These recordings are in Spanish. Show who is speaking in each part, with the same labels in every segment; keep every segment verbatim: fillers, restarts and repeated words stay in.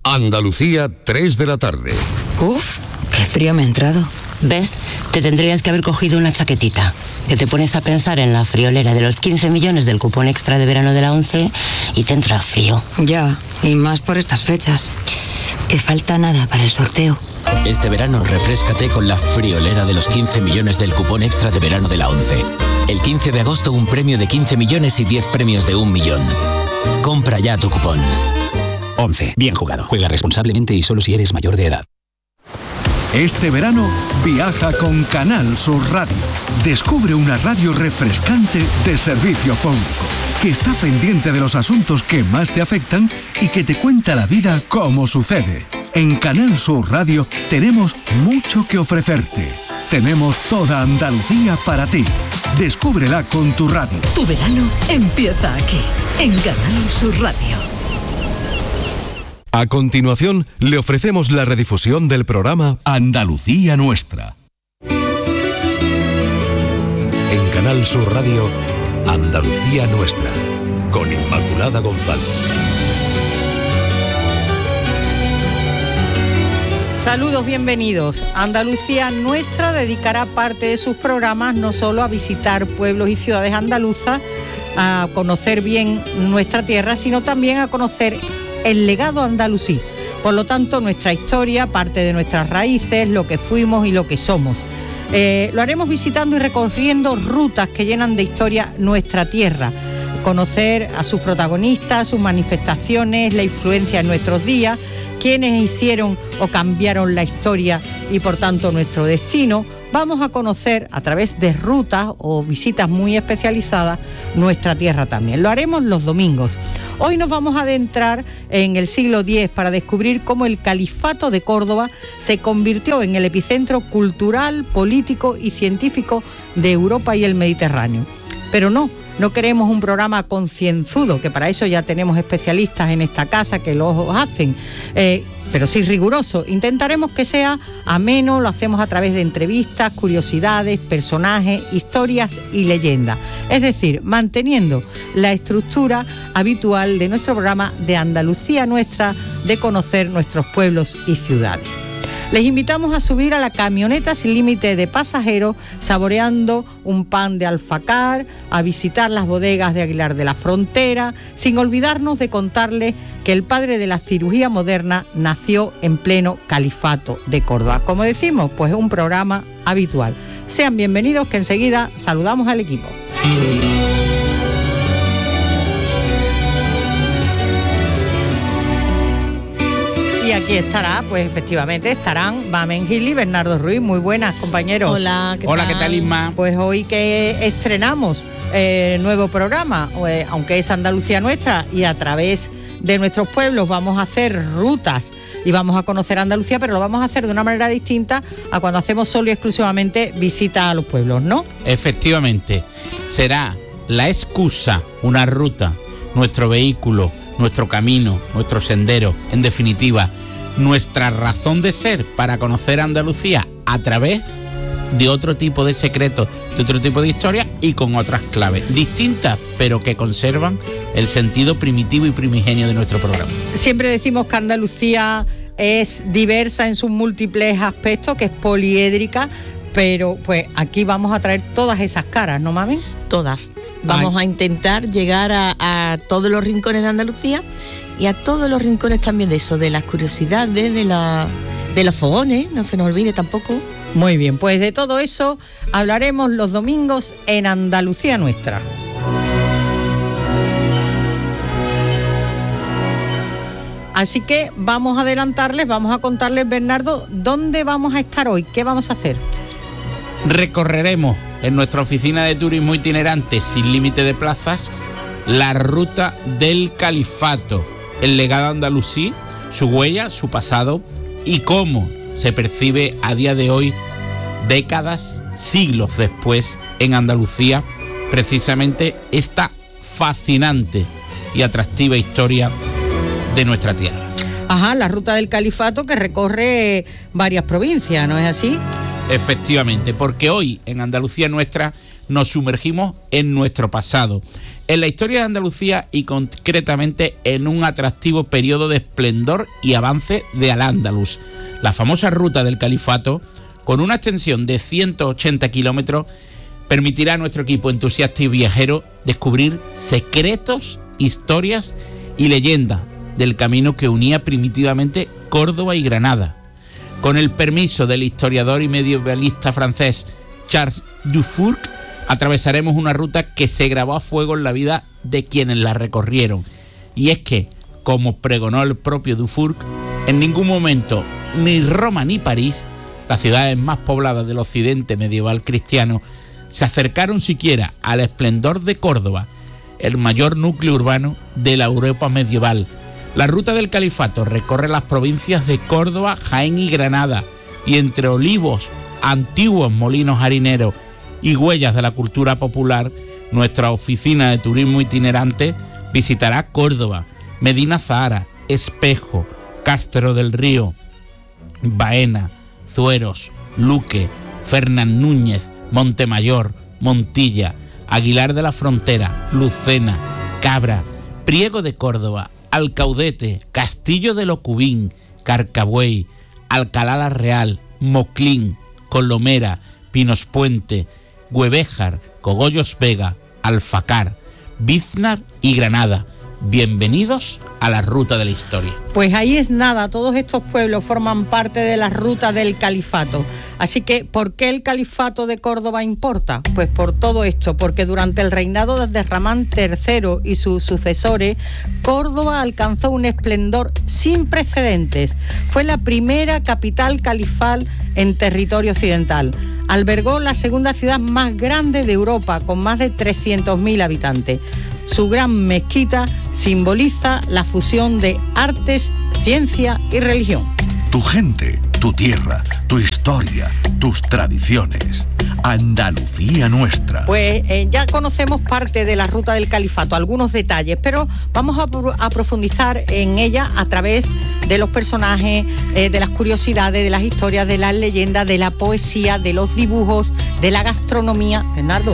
Speaker 1: Andalucía, tres de la tarde.
Speaker 2: Uf, qué frío me ha entrado.
Speaker 3: ¿Ves? Te tendrías que haber cogido una chaquetita. Que te pones a pensar en la friolera de los quince millones del cupón extra de verano de la ONCE y te entra frío.
Speaker 2: Ya, y más por estas fechas. Que falta nada para el sorteo.
Speaker 4: Este verano refréscate con la friolera de los quince millones del cupón extra de verano de la ONCE. El quince de agosto un premio de quince millones y diez premios de un millón. Compra ya tu cupón. ONCE. Bien jugado. Juega responsablemente y solo si eres mayor de edad.
Speaker 5: Este verano viaja con Canal Sur Radio. Descubre una radio refrescante de servicio público, que está pendiente de los asuntos que más te afectan y que te cuenta la vida como sucede. En Canal Sur Radio tenemos mucho que ofrecerte. Tenemos toda Andalucía para ti. Descúbrela con tu radio.
Speaker 6: Tu verano empieza aquí, en Canal Sur Radio.
Speaker 1: A continuación, le ofrecemos la redifusión del programa Andalucía Nuestra. En Canal Sur Radio, Andalucía Nuestra, con Inmaculada González.
Speaker 7: Saludos, bienvenidos. Andalucía Nuestra dedicará parte de sus programas no solo a visitar pueblos y ciudades andaluzas, a conocer bien nuestra tierra, sino también a conocer el legado andalusí. Por lo tanto, nuestra historia, parte de nuestras raíces, lo que fuimos y lo que somos. Eh, lo haremos visitando y recorriendo rutas que llenan de historia nuestra tierra. Conocer a sus protagonistas, sus manifestaciones, la influencia en nuestros días, quienes hicieron o cambiaron la historia y por tanto nuestro destino. Vamos a conocer a través de rutas o visitas muy especializadas nuestra tierra también. Lo haremos los domingos. Hoy nos vamos a adentrar en el siglo diez para descubrir cómo el Califato de Córdoba se convirtió en el epicentro cultural, político y científico de Europa y el Mediterráneo. Pero no, no queremos un programa concienzudo, que para eso ya tenemos especialistas en esta casa que lo hacen, eh, pero sí riguroso. Intentaremos que sea ameno, lo hacemos a través de entrevistas, curiosidades, personajes, historias y leyendas. Es decir, manteniendo la estructura habitual de nuestro programa de Andalucía Nuestra, de conocer nuestros pueblos y ciudades. Les invitamos a subir a la camioneta sin límite de pasajeros, saboreando un pan de alfacár, a visitar las bodegas de Aguilar de la Frontera, sin olvidarnos de contarles que el padre de la cirugía moderna nació en pleno Califato de Córdoba. Como decimos, pues un programa habitual. Sean bienvenidos, que enseguida saludamos al equipo. Y aquí estará, pues efectivamente estarán Mamen Gil y Bernardo Ruiz. Muy buenas, compañeros.
Speaker 8: Hola, ¿qué
Speaker 9: Hola,
Speaker 8: tal?
Speaker 9: ¿qué tal, Isma?
Speaker 7: Pues hoy que estrenamos eh, nuevo programa, eh, aunque es Andalucía Nuestra, y a través de nuestros pueblos vamos a hacer rutas y vamos a conocer Andalucía, pero lo vamos a hacer de una manera distinta a cuando hacemos solo y exclusivamente visitas a los pueblos, ¿no?
Speaker 9: Efectivamente, será la excusa, una ruta, nuestro vehículo, nuestro camino, nuestro sendero, en definitiva, nuestra razón de ser para conocer Andalucía a través de otro tipo de secretos, de otro tipo de historias y con otras claves distintas, pero que conservan el sentido primitivo y primigenio de nuestro programa.
Speaker 7: Siempre decimos que Andalucía es diversa en sus múltiples aspectos, que es poliédrica, pero pues aquí vamos a traer todas esas caras, ¿no, mami?
Speaker 8: Todas. Vamos Ay. a intentar llegar a, a todos los rincones de Andalucía y a todos los rincones también de eso, de las curiosidades, de, la, de los fogones, no se nos olvide tampoco.
Speaker 7: Muy bien, pues de todo eso hablaremos los domingos en Andalucía Nuestra. Así que vamos a adelantarles, vamos a contarles, Bernardo, ¿dónde vamos a estar hoy? ¿Qué vamos a hacer?
Speaker 9: Recorreremos en nuestra oficina de turismo itinerante sin límite de plazas la ruta del Califato, el legado andalusí, su huella, su pasado y cómo se percibe a día de hoy, décadas, siglos después, en Andalucía, precisamente esta fascinante y atractiva historia de nuestra tierra.
Speaker 7: Ajá, la ruta del Califato que recorre varias provincias, ¿no es así?
Speaker 9: Efectivamente, porque hoy en Andalucía Nuestra nos sumergimos en nuestro pasado, en la historia de Andalucía y concretamente en un atractivo periodo de esplendor y avance de Al-Ándalus, la famosa ruta del Califato, con una extensión de ciento ochenta kilómetros, permitirá a nuestro equipo entusiasta y viajero descubrir secretos, historias y leyendas del camino que unía primitivamente Córdoba y Granada. Con el permiso del historiador y medievalista francés Charles Dufourc, atravesaremos una ruta que se grabó a fuego en la vida de quienes la recorrieron. Y es que, como pregonó el propio Dufourc, en ningún momento ni Roma ni París, las ciudades más pobladas del occidente medieval cristiano, se acercaron siquiera al esplendor de Córdoba, el mayor núcleo urbano de la Europa medieval. La ruta del Califato recorre las provincias de Córdoba, Jaén y Granada, y entre olivos, antiguos molinos harineros y huellas de la cultura popular, nuestra oficina de turismo itinerante visitará Córdoba, Medina Zahara, Espejo, Castro del Río, Baena, Zueros, Luque, Fernán Núñez, Montemayor, Montilla, Aguilar de la Frontera, Lucena, Cabra, Priego de Córdoba, Alcaudete, Castillo de Locubín, Carcabuey, Alcalá la Real, Moclín, Colomera, Pinos Puente, Güevéjar, Cogollos Vega, Alfacar, Biznar y Granada. Bienvenidos a la Ruta de la Historia.
Speaker 7: Pues ahí es nada, todos estos pueblos forman parte de la Ruta del Califato. Así que, ¿por qué el Califato de Córdoba importa? Pues por todo esto, porque durante el reinado de Abderramán tercero y sus sucesores, Córdoba alcanzó un esplendor sin precedentes. Fue la primera capital califal en territorio occidental. Albergó la segunda ciudad más grande de Europa, con más de trescientos mil habitantes. Su gran mezquita simboliza la fusión de artes, ciencia y religión.
Speaker 1: Tu gente, tu tierra, tu historia, tus tradiciones. Andalucía nuestra.
Speaker 7: Pues eh, ya conocemos parte de la Ruta del Califato, algunos detalles, pero vamos a, a profundizar en ella a través de los personajes, eh, de las curiosidades, de las historias, de las leyendas, de la poesía, de los dibujos, de la gastronomía. Bernardo.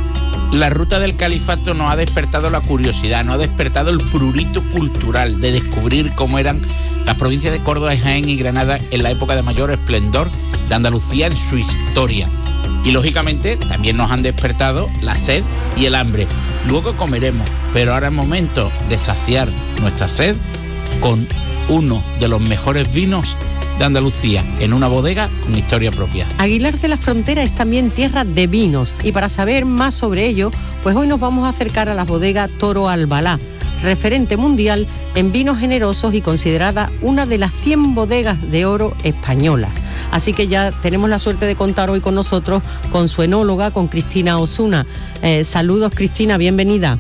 Speaker 9: La Ruta del Califato nos ha despertado la curiosidad, nos ha despertado el prurito cultural de descubrir cómo eran las provincias de Córdoba, Jaén y Granada en la época de mayor esplendor de Andalucía en su historia. Y lógicamente también nos han despertado la sed y el hambre. Luego comeremos, pero ahora es momento de saciar nuestra sed con uno de los mejores vinos de Andalucía, en una bodega con historia propia.
Speaker 7: Aguilar de la Frontera es también tierra de vinos, y para saber más sobre ello, pues hoy nos vamos a acercar a la bodega Toro Albalá, referente mundial en vinos generosos y considerada una de las cien bodegas de oro españolas. Así que ya tenemos la suerte de contar hoy con nosotros con su enóloga, con Cristina Osuna. Eh, saludos, Cristina, bienvenida.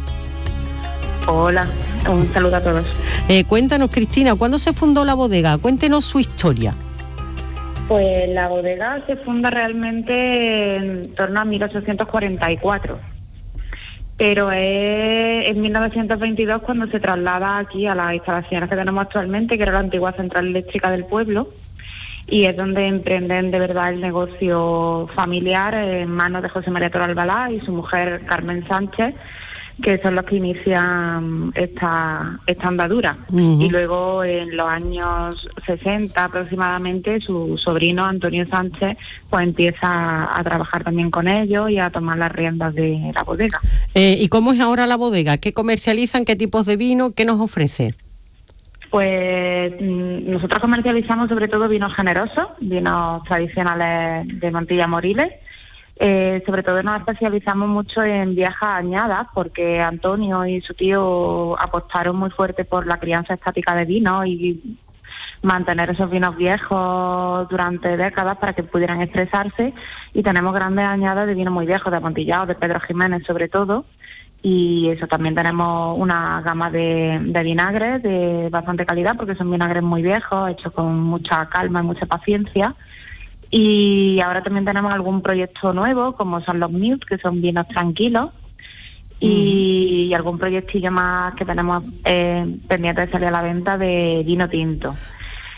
Speaker 10: Hola, un saludo a todos.
Speaker 7: Eh, cuéntanos, Cristina, ¿cuándo se fundó la bodega? Cuéntenos su historia.
Speaker 10: Pues la bodega se funda realmente en torno a mil ochocientos cuarenta y cuatro, pero es en mil novecientos veintidós cuando se traslada aquí a las instalaciones que tenemos actualmente, que era la antigua central eléctrica del pueblo, y es donde emprenden de verdad el negocio familiar en manos de José María Toro Albalá y su mujer Carmen Sánchez, que son los que inician esta, esta andadura. Uh-huh. Y luego en los años sesenta aproximadamente su sobrino Antonio Sánchez pues empieza a trabajar también con ellos y a tomar las riendas de la bodega.
Speaker 7: Eh, ¿Y cómo es ahora la bodega? ¿Qué comercializan? ¿Qué tipos de vino? ¿Qué nos ofrece?
Speaker 10: Pues nosotros comercializamos sobre todo vinos generosos, vinos tradicionales de Montilla Moriles. Eh, sobre todo nos especializamos mucho en viejas añadas, porque Antonio y su tío apostaron muy fuerte por la crianza estática de vinos y mantener esos vinos viejos durante décadas para que pudieran expresarse, y tenemos grandes añadas de vinos muy viejos, de Amontillado, de Pedro Jiménez sobre todo, y eso también tenemos una gama de, de vinagres de bastante calidad, porque son vinagres muy viejos, hechos con mucha calma y mucha paciencia. Y ahora también tenemos algún proyecto nuevo, como son los Mute, que son vinos tranquilos, y, mm. y algún proyectillo más que tenemos eh, pendiente de salir a la venta de vino tinto.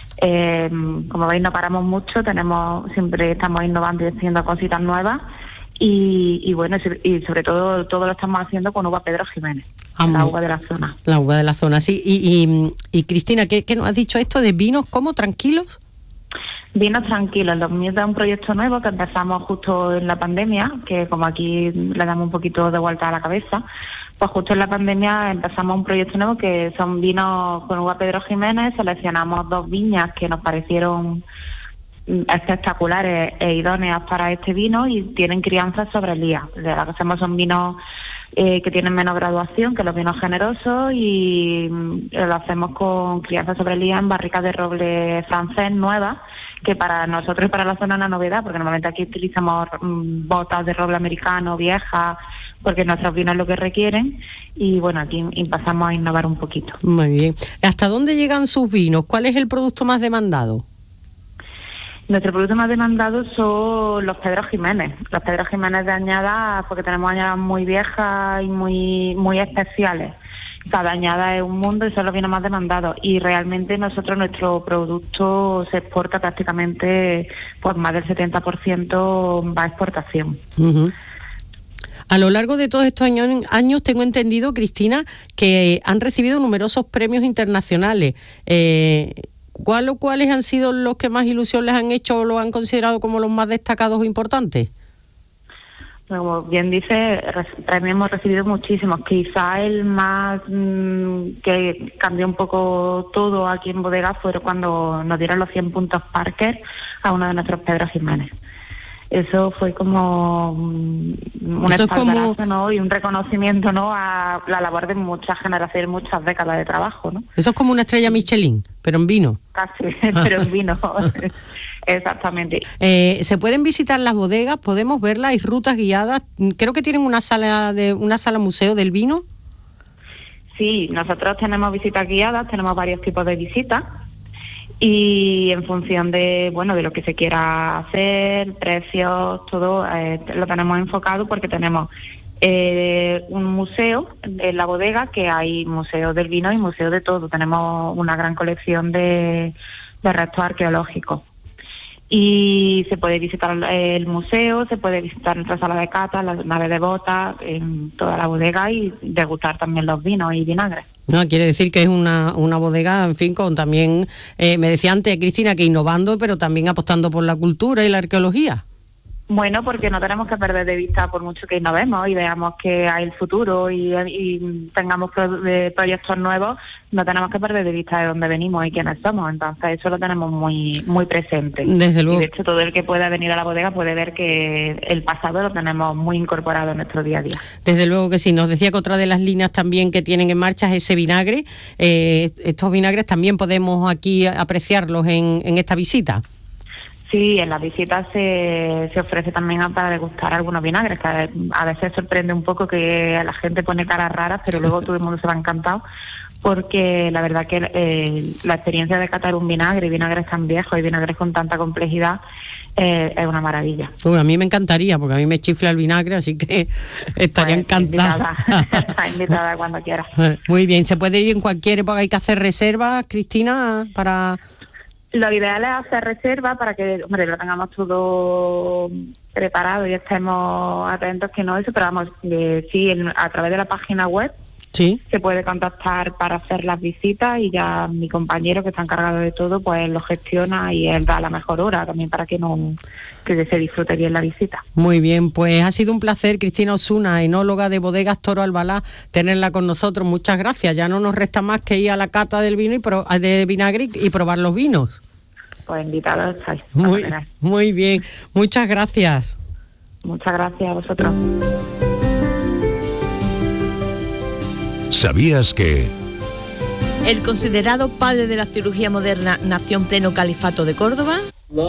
Speaker 10: Eh, como veis, no paramos mucho, tenemos siempre estamos innovando y haciendo cositas nuevas, Y, y bueno, y sobre todo todo lo estamos haciendo con uva Pedro Jiménez,
Speaker 7: Amo.
Speaker 10: la uva de la zona.
Speaker 7: La uva de la zona, sí. Y, y, y Cristina, ¿qué, ¿qué nos has dicho esto de vinos? ¿Cómo? ¿Tranquilos?
Speaker 10: Vinos tranquilos. Los míos es un proyecto nuevo que empezamos justo en la pandemia, que como aquí le damos un poquito de vuelta a la cabeza, pues justo en la pandemia empezamos un proyecto nuevo que son vinos con uva Pedro Jiménez. Seleccionamos dos viñas que nos parecieron espectaculares e idóneas para este vino y tienen crianza sobre elía. Lo que hacemos son vinos eh, que tienen menos graduación que los vinos generosos y mm, lo hacemos con crianza sobre elía en barricas de roble francés nuevas, que para nosotros y para la zona es una novedad, porque normalmente aquí utilizamos mm, botas de roble americano viejas, porque nuestros vinos es lo que requieren, y bueno, aquí pasamos a innovar un poquito.
Speaker 7: Muy bien. ¿Hasta dónde llegan sus vinos? ¿Cuál es el producto más demandado?
Speaker 10: Nuestro producto más demandado son los Pedro Jiménez. Los Pedro Jiménez de añada, porque tenemos añadas muy viejas y muy muy especiales. Cada añada es un mundo y son los vinos más demandados. Y realmente nosotros, nuestro producto se exporta prácticamente, pues más del setenta por ciento va a exportación.
Speaker 7: Uh-huh. A lo largo de todos estos años, años tengo entendido, Cristina, que han recibido numerosos premios internacionales. Eh, ¿Cuál o cuáles han sido los que más ilusión les han hecho o lo han considerado como los más destacados o importantes?
Speaker 10: Como bien dice, premios hemos recibido muchísimos. Quizá el más mmm, que cambió un poco todo aquí en bodega fue cuando nos dieron los cien puntos Parker a uno de nuestros Pedro Jiménez. Eso fue como un espaldarazo, como... ¿no? Y un reconocimiento, ¿no?, a la labor de muchas generaciones, muchas décadas de trabajo, ¿no?
Speaker 7: Eso es como una estrella Michelin, pero en vino.
Speaker 10: Casi, pero en vino. Exactamente.
Speaker 7: Eh, ¿Se pueden visitar las bodegas? ¿Podemos verlas? ¿Hay rutas guiadas? Creo que tienen una sala de una sala museo del vino.
Speaker 10: Sí, nosotros tenemos visitas guiadas, tenemos varios tipos de visitas. Y en función de bueno de lo que se quiera hacer, precios, todo eh, lo tenemos enfocado, porque tenemos eh, un museo en la bodega, que hay museo del vino y museo de todo. Tenemos una gran colección de, de restos arqueológicos. Y se puede visitar el museo, se puede visitar nuestra sala de cata, la nave de botas, en toda la bodega, y degustar también los vinos y vinagres.
Speaker 7: No, quiere decir que es una, una bodega, en fin, con también, eh, me decía antes Cristina, que innovando, pero también apostando por la cultura y la arqueología.
Speaker 10: Bueno, porque no tenemos que perder de vista, por mucho que innovemos y veamos que hay el futuro y, y tengamos pro, de proyectos nuevos, no tenemos que perder de vista de dónde venimos y quiénes somos. Entonces eso lo tenemos muy muy presente.
Speaker 7: Desde luego.
Speaker 10: Y de hecho todo el que pueda venir a la bodega puede ver que el pasado lo tenemos muy incorporado en nuestro día a día.
Speaker 7: Desde luego que sí. Nos decía que otra de las líneas también que tienen en marcha es ese vinagre. Eh, estos vinagres también podemos aquí apreciarlos en, en esta visita.
Speaker 10: Sí, en las visitas se, se ofrece también para degustar algunos vinagres, que a veces sorprende un poco que la gente pone caras raras, pero luego todo el mundo se va encantado, porque la verdad que eh, la experiencia de catar un vinagre, y vinagres tan viejos y vinagres con tanta complejidad, eh, es una maravilla.
Speaker 7: Bueno, a mí me encantaría, porque a mí me chifla el vinagre, así que estaría pues, encantada.
Speaker 10: Invitada. Está invitada cuando quieras.
Speaker 7: Muy bien, ¿se puede ir en cualquier época? ¿Hay que hacer reservas, Cristina, para...?
Speaker 10: Lo ideal es hacer reserva para que, hombre, lo tengamos todo preparado y estemos atentos, que no eso, pero vamos, eh, sí, en, a través de la página web
Speaker 7: sí
Speaker 10: se puede contactar para hacer las visitas, y ya mi compañero, que está encargado de todo, pues lo gestiona y él da la mejor hora también para que no que se disfrute bien la visita.
Speaker 7: Muy bien, pues ha sido un placer, Cristina Osuna, enóloga de Bodegas Toro Albalá, tenerla con nosotros. Muchas gracias. Ya no nos resta más que ir a la cata del vino y pro, de vinagre y probar los vinos.
Speaker 10: Pues invitados estáis.
Speaker 7: Muy, muy bien, muchas gracias.
Speaker 10: Muchas gracias a vosotros.
Speaker 1: ¿Sabías que...?
Speaker 8: El considerado padre de la cirugía moderna nació en pleno califato de Córdoba.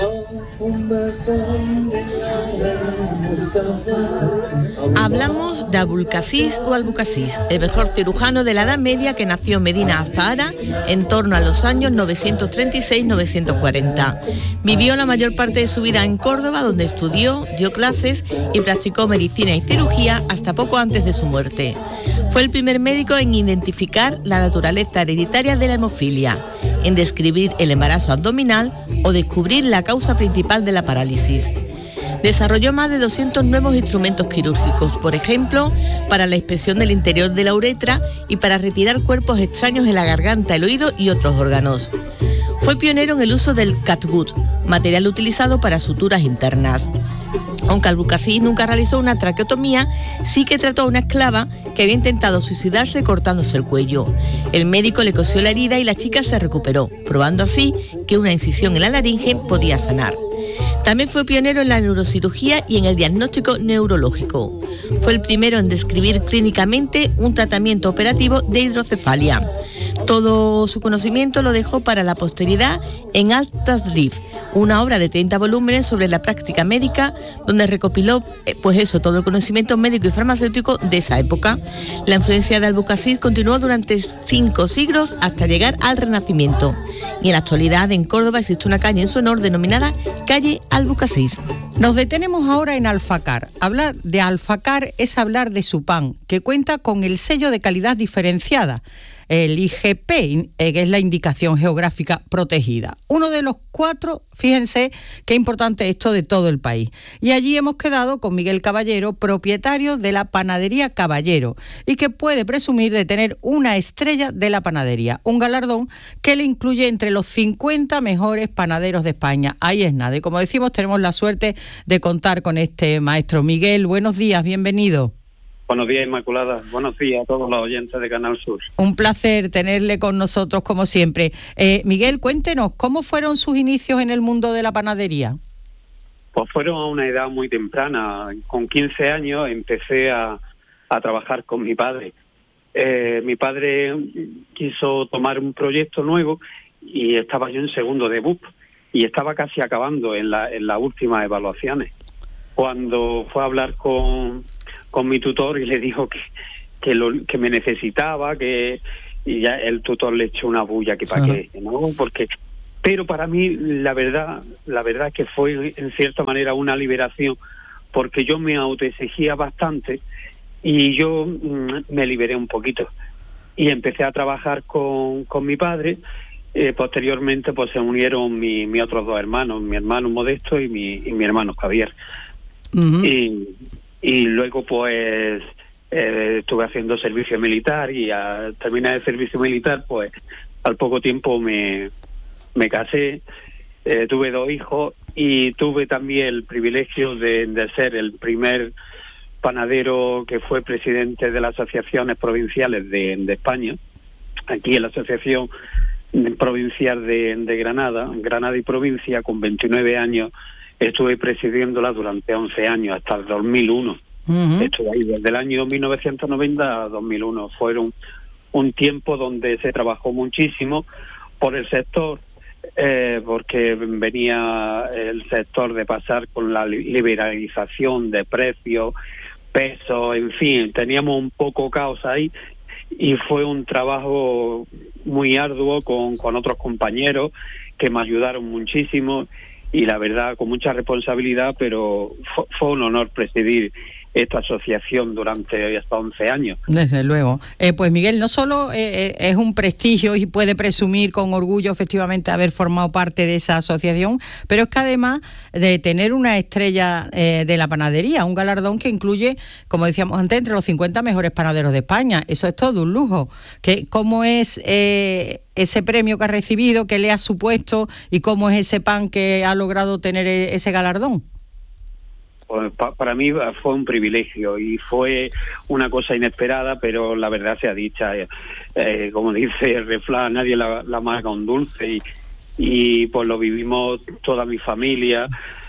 Speaker 8: Hablamos de Abulcasis o Albucasis, el mejor cirujano de la Edad Media, que nació en Medina Azahara en torno a los años novecientos treinta y seis a novecientos cuarenta. Vivió la mayor parte de su vida en Córdoba, donde estudió, dio clases y practicó medicina y cirugía hasta poco antes de su muerte. Fue el primer médico en identificar la naturaleza hereditaria de la hemofilia, en describir el embarazo abdominal o descubrir la causa principal de la parálisis. Desarrolló más de doscientos nuevos instrumentos quirúrgicos, por ejemplo, para la inspección del interior de la uretra y para retirar cuerpos extraños en la garganta, el oído y otros órganos. Fue pionero en el uso del catgut, material utilizado para suturas internas. Aunque Albucací nunca realizó una traqueotomía, sí que trató a una esclava que había intentado suicidarse cortándose el cuello. El médico le cosió la herida y la chica se recuperó, probando así que una incisión en la laringe podía sanar. También fue pionero en la neurocirugía y en el diagnóstico neurológico. Fue el primero en describir clínicamente un tratamiento operativo de hidrocefalia. Todo su conocimiento lo dejó para la posteridad en Altas Drift, una obra de treinta volúmenes sobre la práctica médica, donde recopiló, pues eso, todo el conocimiento médico y farmacéutico de esa época. La influencia de Albucací continuó durante cinco siglos hasta llegar al Renacimiento. Y en la actualidad en Córdoba existe una calle en su honor denominada Calle Albucací.
Speaker 7: Nos detenemos ahora en Alfacar. Hablar de Alfacar es hablar de su pan, que cuenta con el sello de calidad diferenciada, el I G P, que es la indicación geográfica protegida. Uno de los cuatro, fíjense qué importante esto de todo el país. Y allí hemos quedado con Miguel Caballero, propietario de la panadería Caballero, y que puede presumir de tener una estrella de la panadería, un galardón que le incluye entre los cincuenta mejores panaderos de España. Ahí es nada. Y como decimos, tenemos la suerte de contar con este maestro. Miguel, buenos días, bienvenido.
Speaker 11: Buenos días, Inmaculada. Buenos días a todos los oyentes de Canal Sur.
Speaker 7: Un placer tenerle con nosotros, como siempre. Eh, Miguel, cuéntenos, ¿cómo fueron sus inicios en el mundo de la panadería?
Speaker 11: Pues fueron a una edad muy temprana. Con quince años empecé a, a trabajar con mi padre. Eh, mi padre quiso tomar un proyecto nuevo y estaba yo en segundo de B U P y estaba casi acabando en, la, en las últimas evaluaciones. Cuando fue a hablar con... con mi tutor y le dijo que que, lo, que me necesitaba, que y ya el tutor le echó una bulla que para qué, ¿no? Porque pero para mí la verdad la verdad es que fue en cierta manera una liberación, porque yo me autoexigía bastante y yo mm, me liberé un poquito y empecé a trabajar con, con mi padre. Eh, posteriormente pues se unieron mi, mis otros dos hermanos, mi hermano Modesto y mi, y mi hermano Javier. Uh-huh. y Y luego, pues, eh, estuve haciendo servicio militar y al terminar el servicio militar, pues, al poco tiempo me, me casé, eh, tuve dos hijos y tuve también el privilegio de, de ser el primer panadero que fue presidente de las asociaciones provinciales de, de España. Aquí en la Asociación Provincial de, de Granada, Granada y Provincia, con veintinueve años, estuve presidiéndola durante once años, hasta el dos mil uno. Uh-huh. Estuve ahí desde el año mil novecientos noventa a dos mil uno. Fueron un tiempo donde se trabajó muchísimo por el sector, eh, porque venía el sector de pasar con la liberalización de precios, pesos, en fin, teníamos un poco caos ahí y fue un trabajo muy arduo con, con otros compañeros que me ayudaron muchísimo. Y la verdad, con mucha responsabilidad, pero fue, fue un honor presidir esta asociación durante hasta once años.
Speaker 7: Desde luego. Eh, pues Miguel, no solo eh, es un prestigio y puede presumir con orgullo efectivamente haber formado parte de esa asociación, pero es que además de tener una estrella eh, de la panadería, un galardón que incluye, como decíamos antes, entre los cincuenta mejores panaderos de España. Eso es todo un lujo. ¿Qué, ¿Cómo es eh, ese premio que ha recibido, qué le ha supuesto y cómo es ese pan que ha logrado tener ese galardón?
Speaker 11: Pues pa, para mí fue un privilegio y fue una cosa inesperada, pero la verdad sea dicha, eh, eh, como dice el refrán, nadie la, la marca un dulce y, y pues lo vivimos toda mi familia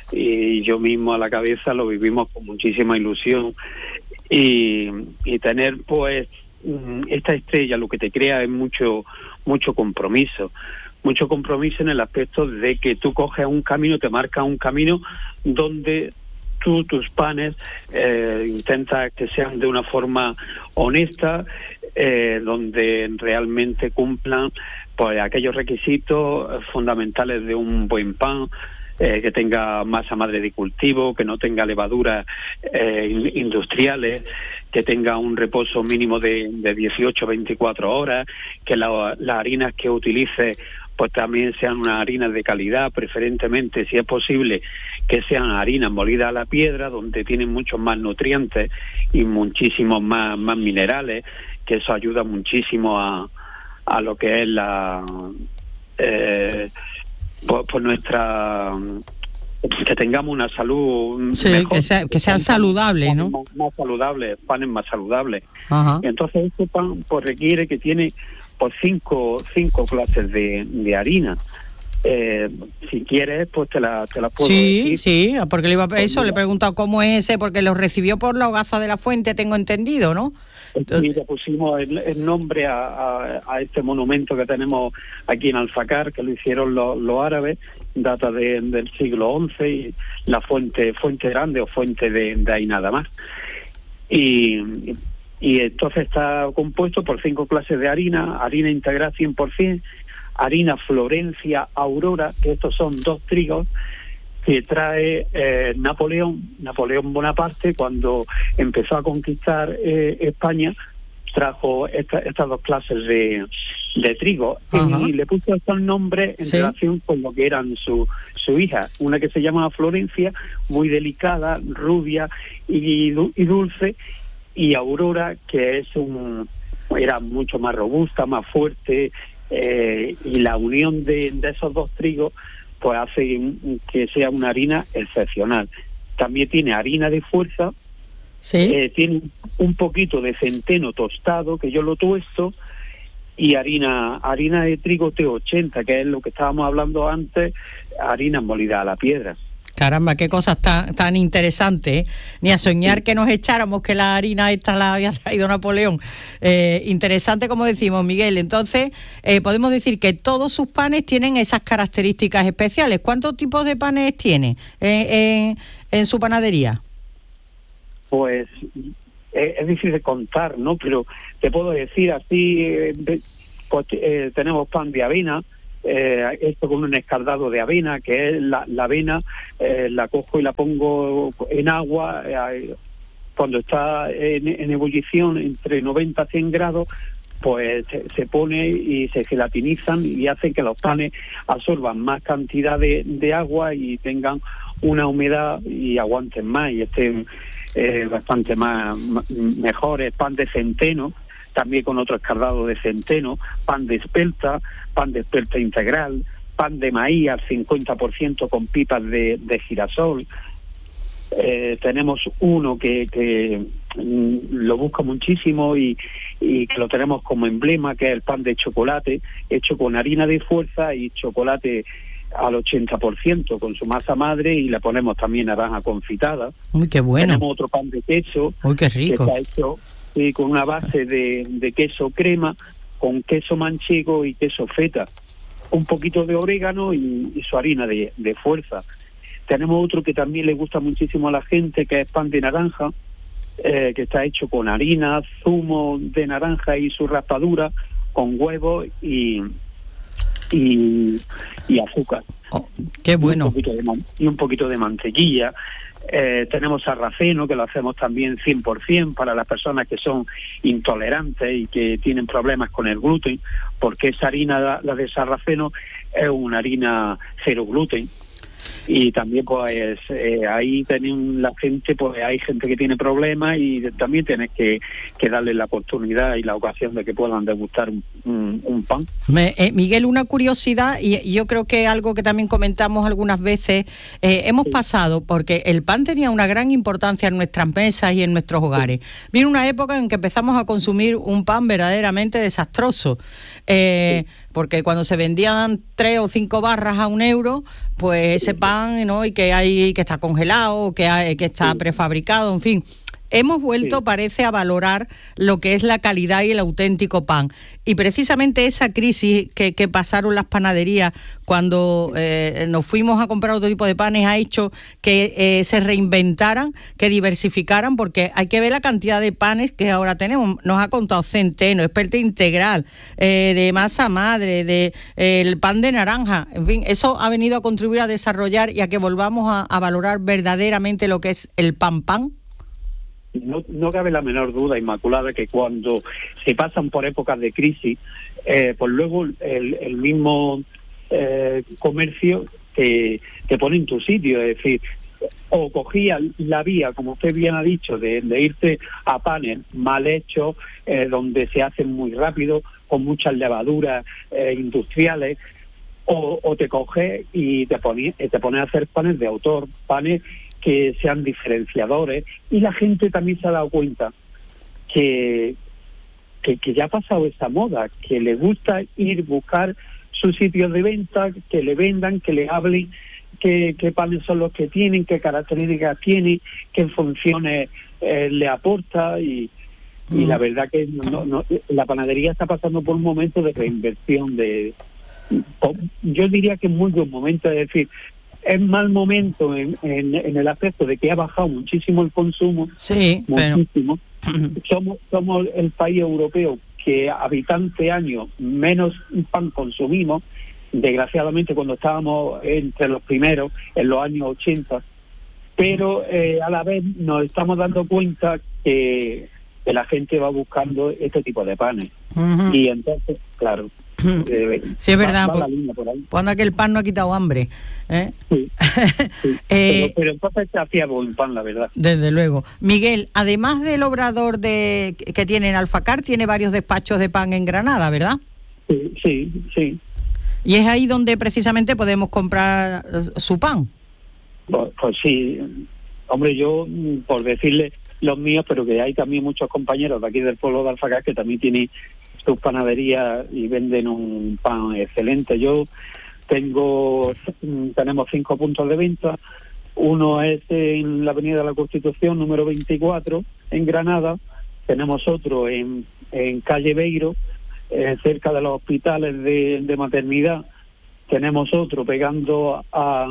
Speaker 11: y yo mismo a la cabeza, lo vivimos con muchísima ilusión y, y tener pues esta estrella lo que te crea es mucho, mucho compromiso. Mucho compromiso en el aspecto de que tú coges un camino, te marca un camino donde tú, tus panes, eh, intentas que sean de una forma honesta, eh, donde realmente cumplan pues aquellos requisitos fundamentales de un buen pan, eh, que tenga masa madre de cultivo, que no tenga levaduras eh, industriales, que tenga un reposo mínimo de, de dieciocho a veinticuatro horas, que la, las harinas que utilice pues también sean unas harinas de calidad, preferentemente, si es posible, que sean harinas molidas a la piedra, donde tienen muchos más nutrientes y muchísimos más, más minerales, que eso ayuda muchísimo a, a lo que es la eh, pues, pues nuestra que tengamos una salud
Speaker 7: sí, mejor, que, sea, que sean saludables, ¿no?
Speaker 11: Más, más saludables, panes más saludables.
Speaker 7: Ajá.
Speaker 11: Y entonces este pan pues requiere que tiene pues cinco cinco clases de, de harina. Eh, si quieres, pues te la, te la puedo
Speaker 7: sí,
Speaker 11: decir.
Speaker 7: Sí, porque le iba a eso, le he preguntado cómo es ese, porque lo recibió por la hogaza de la fuente, tengo entendido, ¿no?
Speaker 11: Sí, le pusimos el, el nombre a, a, a este monumento que tenemos aquí en Alfacar, que lo hicieron los, los árabes, data de, del siglo once, y la fuente fuente grande o fuente de, de ahí nada más. Y, y entonces está compuesto por cinco clases de harina, harina integral cien por ciento, harina Florencia Aurora, que estos son dos trigos que trae eh, Napoleón, Napoleón Bonaparte, cuando empezó a conquistar eh, España, trajo esta, estas dos clases de, de trigo. Ajá. Y le puso estos nombres en ¿sí? relación con lo que eran su, su hija, una que se llama Florencia, muy delicada, rubia y, y dulce, y Aurora, que es un era mucho más robusta, más fuerte, eh, y la unión de, de esos dos trigos pues hace que sea una harina excepcional. También tiene harina de fuerza,
Speaker 7: ¿sí?
Speaker 11: eh, tiene un poquito de centeno tostado, que yo lo tuesto, y harina harina de trigo T ochenta, que es lo que estábamos hablando antes, harina molida a la piedra.
Speaker 7: Caramba, qué cosas tan, tan interesantes, ¿eh? Ni a soñar que nos echáramos que la harina esta la había traído Napoleón. Eh, interesante, como decimos, Miguel. Entonces, eh, podemos decir que todos sus panes tienen esas características especiales. ¿Cuántos tipos de panes tiene eh, eh, en su panadería?
Speaker 11: Pues eh, es difícil de contar, ¿no? Pero te puedo decir así, eh, pues, eh, tenemos pan de avena, Eh, esto con un escaldado de avena, que es la, la avena, eh, la cojo y la pongo en agua, eh, cuando está en, en ebullición entre noventa a cien grados, pues se, se pone y se gelatinizan y hacen que los panes absorban más cantidad de, de agua y tengan una humedad y aguanten más y estén eh, bastante más, más mejores. Pan de centeno, también con otro escaldado de centeno, pan de espelta, pan de espelta integral, pan de maíz al cincuenta por ciento con pipas de, de girasol. Eh, tenemos uno que, que mm, lo busca muchísimo y, y que lo tenemos como emblema, que es el pan de chocolate, hecho con harina de fuerza y chocolate al ochenta por ciento con su masa madre, y le ponemos también naranja confitada.
Speaker 7: Uy, qué bueno.
Speaker 11: Tenemos otro pan de queso.
Speaker 7: Uy, qué rico.
Speaker 11: Que está hecho sí, con una base de, de queso crema, con queso manchego y queso feta, un poquito de orégano y, y su harina de, de fuerza. Tenemos otro que también le gusta muchísimo a la gente, que es pan de naranja, eh, que está hecho con harina, zumo de naranja y su raspadura, con huevo y y, y azúcar.
Speaker 7: Oh, qué bueno.
Speaker 11: Y un poquito de, man, y un poquito de mantequilla. Eh, tenemos sarraceno, que lo hacemos también cien por ciento para las personas que son intolerantes y que tienen problemas con el gluten, porque esa harina, la, la de sarraceno, es una harina cero gluten. Y también pues eh, ahí tienen la gente, pues hay gente que tiene problemas y también tienes que, que darle la oportunidad y la ocasión de que puedan degustar un, un, un pan.
Speaker 7: Me, eh, Miguel, una curiosidad, y yo creo que algo que también comentamos algunas veces, eh, hemos sí. pasado, porque el pan tenía una gran importancia en nuestras mesas y en nuestros hogares. Vino una época en que empezamos a consumir un pan verdaderamente desastroso, eh, sí. porque cuando se vendían tres o cinco barras a un euro, pues ese pan, ¿no? Y que hay que está congelado, que hay, que está sí. prefabricado, en fin. Hemos vuelto, sí. parece, a valorar lo que es la calidad y el auténtico pan. Y precisamente esa crisis que, que pasaron las panaderías cuando eh, nos fuimos a comprar otro tipo de panes ha hecho que eh, se reinventaran, que diversificaran, porque hay que ver la cantidad de panes que ahora tenemos. Nos ha contado centeno, espelta integral, eh, de masa madre, de eh, el pan de naranja. En fin, eso ha venido a contribuir a desarrollar y a que volvamos a, a valorar verdaderamente lo que es el pan pan.
Speaker 11: No, no cabe la menor duda, Inmaculada, que cuando se pasan por épocas de crisis, eh, pues luego el, el mismo eh, comercios te, te pone en tu sitio, es decir, o cogía la vía, como usted bien ha dicho, de, de irte a panes mal hechos, eh, donde se hacen muy rápido, con muchas levaduras eh, industriales, o, o te coges y te pones te pones a hacer panes de autor, panes que sean diferenciadores, y la gente también se ha dado cuenta que, que, que ya ha pasado esa moda, que le gusta ir buscar sus sitios de venta, que le vendan, que le hablen qué, qué panes son los que tienen, qué características tienen, qué funciones eh, le aporta, y, y mm. la verdad que no, no, la panadería está pasando por un momento de reinversión, de yo diría que es muy buen momento, es decir, es mal momento en, en, en el aspecto de que ha bajado muchísimo el consumo,
Speaker 7: sí,
Speaker 11: muchísimo.
Speaker 7: Pero...
Speaker 11: somos somos el país europeo que habitante año menos pan consumimos, desgraciadamente cuando estábamos entre los primeros en los años ochenta, pero eh, a la vez nos estamos dando cuenta que, que la gente va buscando este tipo de panes. Uh-huh. Y entonces, claro, eh,
Speaker 7: sí, es verdad,
Speaker 11: va, va
Speaker 7: pues, cuando aquel pan no ha quitado hambre, ¿eh?
Speaker 11: Sí, sí.
Speaker 7: eh,
Speaker 11: pero, pero entonces se hacía buen pan, la verdad.
Speaker 7: Desde luego. Miguel, además del obrador de que tiene en Alfacar, tiene varios despachos de pan en Granada, ¿verdad?
Speaker 11: Sí, sí, sí.
Speaker 7: Y es ahí donde precisamente podemos comprar su pan.
Speaker 11: Pues, pues sí, hombre, yo por decirle los míos, pero que hay también muchos compañeros de aquí del pueblo de Alfacar que también tienen sus panaderías y venden un pan excelente. Yo tengo, tenemos cinco puntos de venta. Uno es en la Avenida de la Constitución, número veinticuatro, en Granada. Tenemos otro en, en calle Beiro, eh, cerca de los hospitales de, de maternidad. Tenemos otro pegando a,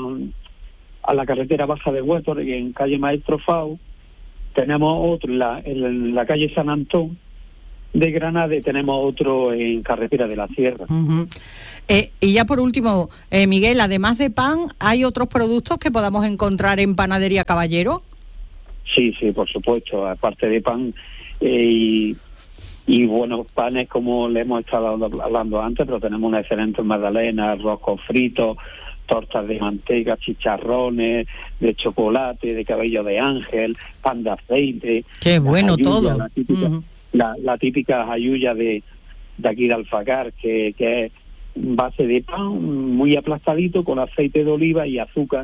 Speaker 11: a la carretera baja de Huétor, y en calle Maestro Fau. Tenemos otro en la, en la calle San Antón de Granada, y tenemos otro en Carretera de la Sierra.
Speaker 7: Uh-huh. Eh, y ya por último, eh, Miguel, además de pan, ¿hay otros productos que podamos encontrar en Panadería Caballero?
Speaker 11: Sí, sí, por supuesto, aparte de pan eh, y, y buenos panes, como le hemos estado hablando antes, pero tenemos una excelente magdalena, arroz con frito, tortas de manteca, chicharrones de chocolate, de cabello de ángel, pan de aceite.
Speaker 7: ¡Qué bueno
Speaker 11: ayuya,
Speaker 7: todo!
Speaker 11: La típica, uh-huh. la, la típica ayuya de, de aquí de Alfacar, que, que es base de pan muy aplastadito con aceite de oliva y azúcar,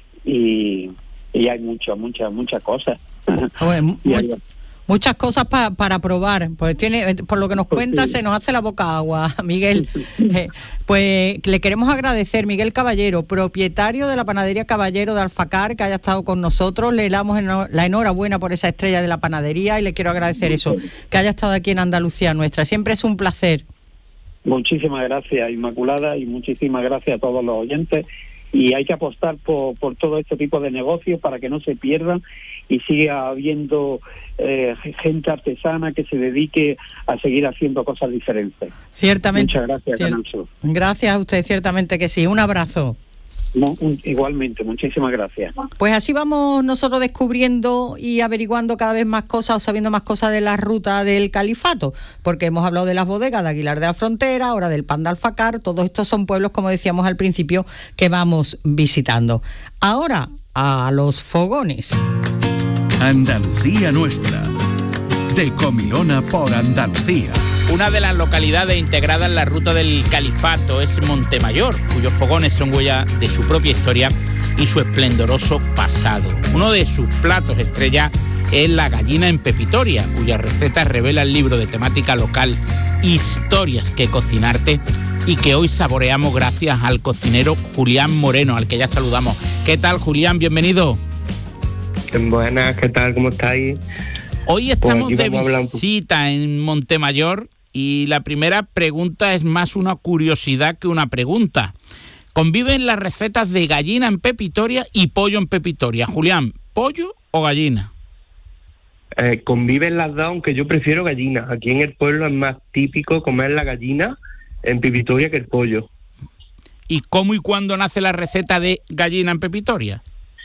Speaker 11: y, y hay muchas, muchas, muchas cosas.
Speaker 7: Bueno, y hay, muchas cosas pa, para probar, pues tiene, por lo que nos pues cuenta, sí. Se nos hace la boca agua, Miguel. Eh, pues le queremos agradecer, Miguel Caballero, propietario de la Panadería Caballero de Alfacar, que haya estado con nosotros. Le damos la enhorabuena por esa estrella de la panadería, y le quiero agradecer eso, que haya estado aquí en Andalucía Nuestra. Siempre es un placer.
Speaker 11: Muchísimas gracias, Inmaculada, y muchísimas gracias a todos los oyentes. Y hay que apostar por, por todo este tipo de negocios para que no se pierdan y siga habiendo eh, gente artesana que se dedique a seguir haciendo cosas diferentes.
Speaker 7: Ciertamente.
Speaker 11: Muchas gracias,
Speaker 7: Cier-
Speaker 11: Canal Sur.
Speaker 7: Gracias a usted, ciertamente que sí. Un abrazo.
Speaker 11: No, un, igualmente, muchísimas gracias.
Speaker 7: Pues así vamos nosotros descubriendo y averiguando cada vez más cosas, o sabiendo más cosas de la ruta del Califato, porque hemos hablado de las bodegas de Aguilar de la Frontera, ahora del pan de Alfacar. Todos estos son pueblos, como decíamos al principio, que vamos visitando. Ahora, a los fogones.
Speaker 1: Andalucía Nuestra, de Comilona por Andalucía.
Speaker 9: Una de las localidades integradas en la ruta del Califato es Montemayor, cuyos fogones son huella de su propia historia y su esplendoroso pasado. Uno de sus platos estrella es la gallina en pepitoria, cuya receta revela el libro de temática local Historias que cocinarte, y que hoy saboreamos gracias al cocinero Julián Moreno, al que ya saludamos. ¿Qué tal, Julián? Bienvenido.
Speaker 12: Buenas, ¿qué tal? ¿Cómo estáis?
Speaker 9: Hoy estamos pues de visita en Montemayor, y la primera pregunta es más una curiosidad que una pregunta. ¿Conviven las recetas de gallina en pepitoria y pollo en pepitoria? Julián, ¿pollo o gallina?
Speaker 12: Eh, conviven las dos, aunque yo prefiero gallina. Aquí en el pueblo es más típico comer la gallina en pepitoria que el pollo.
Speaker 9: ¿Y cómo y cuándo nace la receta de gallina en pepitoria?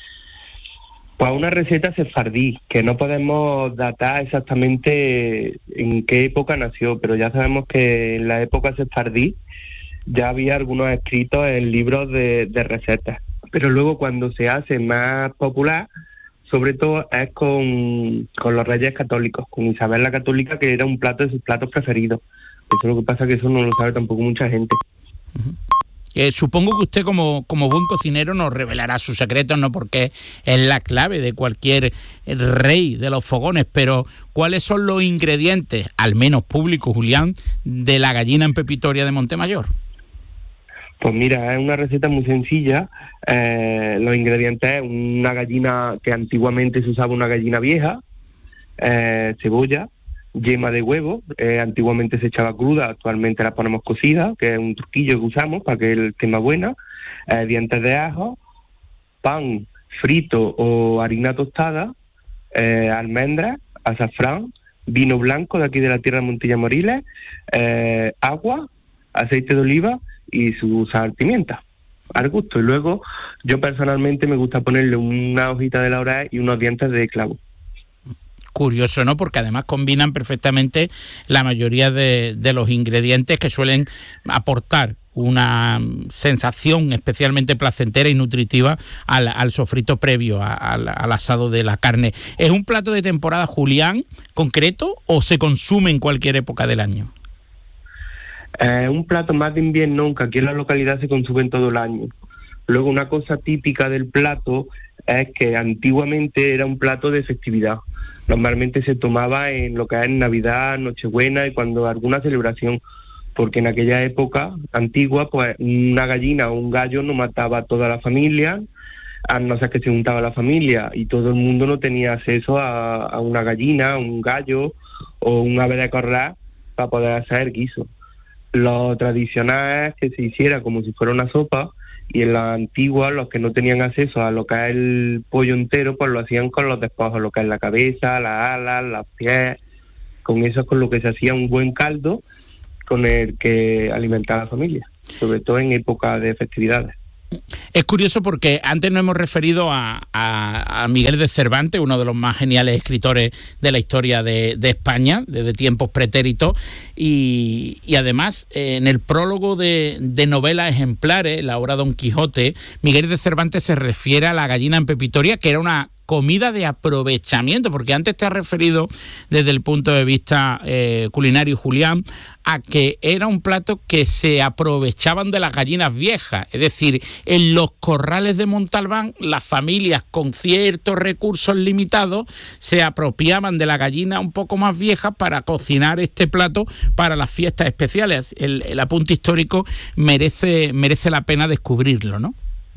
Speaker 12: Pues una receta sefardí, que no podemos datar exactamente en qué época nació, pero ya sabemos que en la época sefardí ya había algunos escritos en libros de, de recetas. Pero luego cuando se hace más popular, sobre todo es con, con los Reyes Católicos, con Isabel la Católica, que era un plato de sus platos preferidos. Eso es lo que pasa, que eso no lo sabe tampoco mucha gente.
Speaker 9: Uh-huh. Eh, supongo que usted como, como buen cocinero nos revelará sus secretos, no, porque es la clave de cualquier rey de los fogones, pero ¿cuáles son los ingredientes, al menos públicos, Julián, de la gallina en pepitoria de Montemayor?
Speaker 12: Pues mira, es una receta muy sencilla. Eh, los ingredientes, una gallina que antiguamente se usaba, una gallina vieja, eh, cebolla, yema de huevo, eh, antiguamente se echaba cruda, actualmente la ponemos cocida, que es un truquillo que usamos para que el esté más buena, eh, dientes de ajo, pan frito o harina tostada, eh, almendras, azafrán, vino blanco de aquí de la tierra de Montilla Moriles, eh, agua, aceite de oliva y su sal, pimienta, al gusto. Y luego yo personalmente me gusta ponerle una hojita de laurel y unos dientes de clavo.
Speaker 9: Curioso, ¿no? Porque además combinan perfectamente la mayoría de, de los ingredientes que suelen aportar una sensación especialmente placentera y nutritiva al, al sofrito previo a, al, al asado de la carne. ¿Es un plato de temporada, Julián, concreto, o se consume en cualquier época del año?
Speaker 12: Es eh, un plato más de invierno, aunque aquí en la localidad se consume en todo el año. Luego, una cosa típica del plato es que antiguamente era un plato de festividad. Normalmente se tomaba en lo que es Navidad, Nochebuena y cuando alguna celebración, porque en aquella época antigua, pues una gallina o un gallo no mataba a toda la familia, a no ser que se juntaba la familia, y todo el mundo no tenía acceso a, a una gallina, un gallo o un ave de corral para poder hacer guiso. Lo tradicional es que se hiciera como si fuera una sopa, y en la antigua los que no tenían acceso a lo que es el pollo entero, pues lo hacían con los despojos, lo que es la cabeza, las alas, los pies. Con eso es con lo que se hacía un buen caldo con el que alimentaba a la familia, sobre todo en época de festividades.
Speaker 9: Es curioso porque antes nos hemos referido a, a, a Miguel de Cervantes, uno de los más geniales escritores de la historia de, de España, desde tiempos pretéritos, y, y además en el prólogo de, de novelas ejemplares, la obra Don Quijote, Miguel de Cervantes se refiere a la gallina en pepitoria, que era una comida de aprovechamiento, porque antes te has referido desde el punto de vista eh, culinario, Julián, a que era un plato que se aprovechaban de las gallinas viejas, es decir, en los corrales de Montalbán las familias con ciertos recursos limitados se apropiaban de la gallina un poco más vieja para cocinar este plato para las fiestas especiales. El, el apunte histórico merece, merece la pena descubrirlo, ¿no?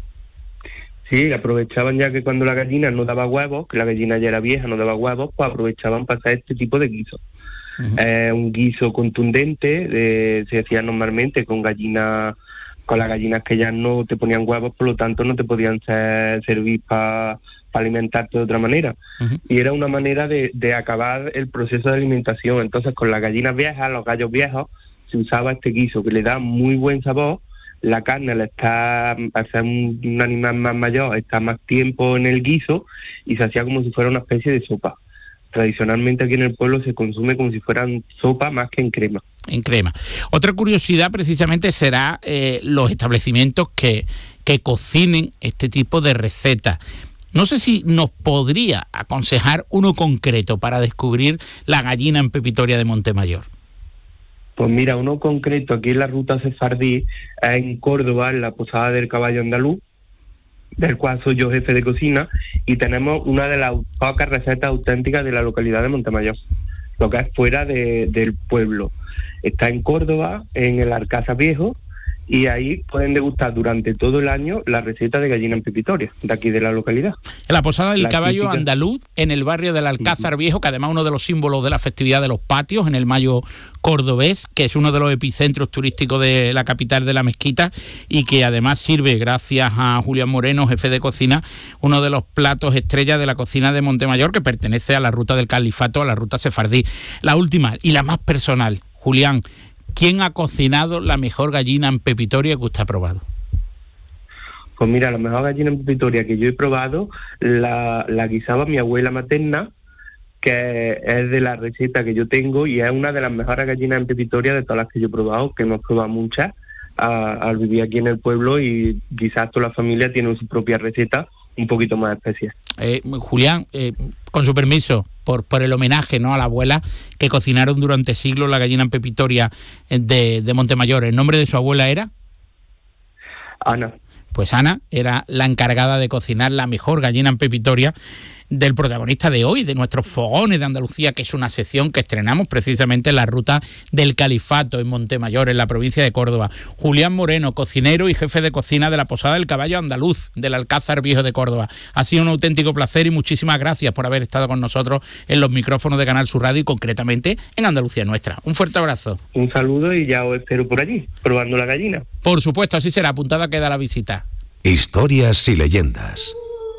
Speaker 12: Sí, aprovechaban ya que cuando la gallina no daba huevos, que la gallina ya era vieja, no daba huevos, pues aprovechaban para hacer este tipo de guiso. Uh-huh. Eh, un guiso contundente, de, se hacía normalmente con gallinas, con las gallinas que ya no te ponían huevos, por lo tanto no te podían ser, servir para pa alimentarte de otra manera. Uh-huh. Y era una manera de, de acabar el proceso de alimentación. Entonces con las gallinas viejas, los gallos viejos, se usaba este guiso que le da muy buen sabor. La carne la está, al ser un, un animal más mayor, está más tiempo en el guiso y se hacía como si fuera una especie de sopa. Tradicionalmente aquí en el pueblo se consume como si fuera sopa más que en crema.
Speaker 9: En crema. Otra curiosidad precisamente será eh, los establecimientos que, que cocinen este tipo de recetas. No sé si nos podría aconsejar uno concreto para descubrir la gallina en pepitoria de Montemayor.
Speaker 12: Pues mira, uno concreto aquí en la ruta sefardí, en Córdoba, en la Posada del Caballo Andaluz, del cual soy yo jefe de cocina, y tenemos una de las pocas recetas auténticas de la localidad de Montemayor, lo que es fuera de, del pueblo. Está en Córdoba, en el Alcázar Viejo, y ahí pueden degustar durante todo el año la receta de gallina en pepitoria, de aquí de la localidad.
Speaker 9: En la Posada del
Speaker 12: la
Speaker 9: Caballo
Speaker 12: típica...
Speaker 9: Andaluz, en el barrio del Alcázar uh-huh. Viejo, que además es uno de los símbolos de la festividad de los patios, en el mayo cordobés, que es uno de los epicentros turísticos de la capital de la mezquita, y que además sirve, gracias a Julián Moreno, jefe de cocina, uno de los platos estrella de la cocina de Montemayor, que pertenece a la ruta del Califato, a la ruta sefardí. La última y la más personal, Julián, ¿quién ha cocinado la mejor gallina en pepitoria que usted ha probado?
Speaker 12: Pues mira, la mejor gallina en pepitoria que yo he probado la, la guisaba mi abuela materna, que es de la receta que yo tengo y es una de las mejores gallinas en pepitoria de todas las que yo he probado, que hemos probado muchas, a- al vivir aquí en el pueblo, y quizás toda la familia tiene su propia receta un poquito más especial.
Speaker 9: Eh, Julián, eh, con su permiso, por, por el homenaje, ¿no?, a la abuela, que cocinaron durante siglos la gallina pepitoria de, de Montemayor. ¿El nombre de su abuela era?
Speaker 12: Ana.
Speaker 9: Pues Ana era la encargada de cocinar la mejor gallina en pepitoria del protagonista de hoy, de nuestros fogones de Andalucía, que es una sección que estrenamos precisamente en la ruta del Califato, en Montemayor, en la provincia de Córdoba. Julián Moreno, cocinero y jefe de cocina de la Posada del Caballo Andaluz, del Alcázar Viejo de Córdoba. Ha sido un auténtico placer y muchísimas gracias por haber estado con nosotros en los micrófonos de Canal Sur Radio y concretamente en Andalucía Nuestra. Un fuerte abrazo.
Speaker 12: Un saludo y ya os espero por allí, probando la gallina.
Speaker 9: Por supuesto, así será. Apuntada queda la visita.
Speaker 1: Historias y leyendas.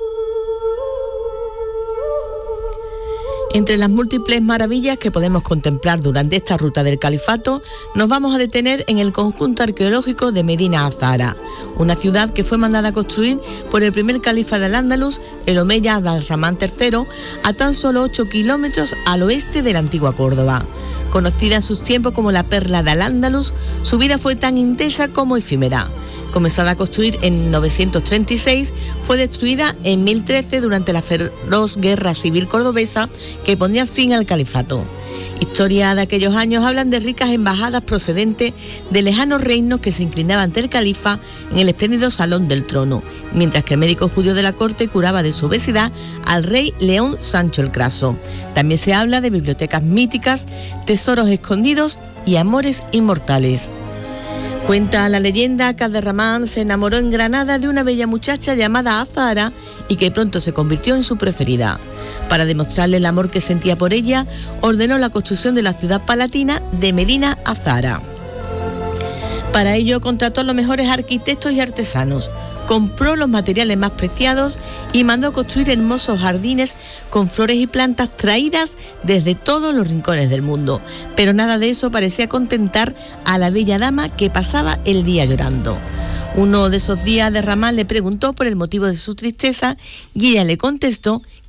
Speaker 8: Entre las múltiples maravillas que podemos contemplar durante esta ruta del Califato, nos vamos a detener en el conjunto arqueológico de Medina Azahara, una ciudad que fue mandada a construir por el primer califa del Andalus, el omeya Abd-al-Rahman tercero, a tan solo ocho kilómetros al oeste de la antigua Córdoba. Conocida en sus tiempos como la perla del Andalus, su vida fue tan intensa como efímera. Comenzada a construir en novecientos treinta y seis, fue destruida en mil trece durante la feroz guerra civil cordobesa que ponía fin al califato. Historias de aquellos años hablan de ricas embajadas procedentes de lejanos reinos que se inclinaban ante el califa en el espléndido salón del trono, mientras que el médico judío de la corte curaba de su obesidad al rey León Sancho el Craso. También se habla de bibliotecas míticas, tesoros escondidos y amores inmortales. Cuenta la leyenda que Abd-al-Rahman se enamoró en Granada de una bella muchacha llamada Azahara y que pronto se convirtió en su preferida. Para demostrarle el amor que sentía por ella, ordenó la construcción de la ciudad palatina de Medina Azahara. Para ello contrató a los mejores arquitectos y artesanos, compró los materiales más preciados y mandó construir hermosos jardines con flores y plantas traídas desde todos los rincones del mundo. Pero nada de eso parecía contentar a la bella dama, que pasaba el día llorando. Uno de esos días Abd-al-Rahman le preguntó por el motivo de su tristeza y ella le contestó